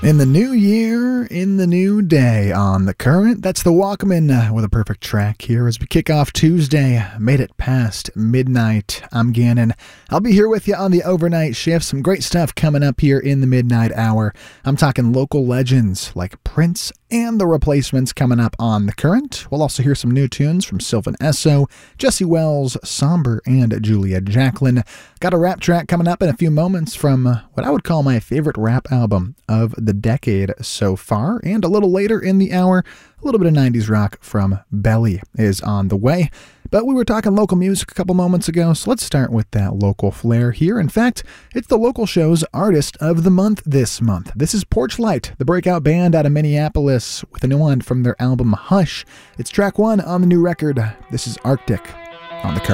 In the new year, in the new day, on The Current, that's the Walkman with a perfect track here as we kick off Tuesday. Made it past midnight. I'm Gannon. I'll be here with you on the overnight shift. Some great stuff coming up here in the midnight hour. I'm talking local legends like Prince and The Replacements coming up on The Current. We'll also hear some new tunes from Sylvan Esso, Jesse Wells, Somber, and Julia Jacklin. Got a rap track coming up in a few moments from what I would call my favorite rap album of the decade so far. And a little later in the hour, a little bit of 90s rock from Belly is on the way. But we were talking local music a couple moments ago, so let's start with that local flair here. In fact, it's the local show's Artist of the Month this month. This is Porch Light, the breakout band out of Minneapolis, with a new one from their album Hush. It's track 1 on the new record. This is Arctic on The Current.